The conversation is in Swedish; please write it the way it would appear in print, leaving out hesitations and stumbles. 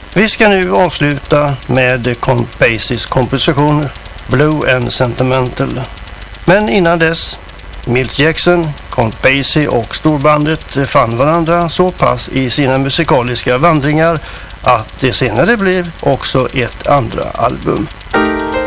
Vi ska nu avsluta med Count Basies komposition Blue and Sentimental. Men innan dess, Milt Jackson, Count Basie och storbandet fann varandra så pass i sina musikaliska vandringar att det senare blev också ett andra album.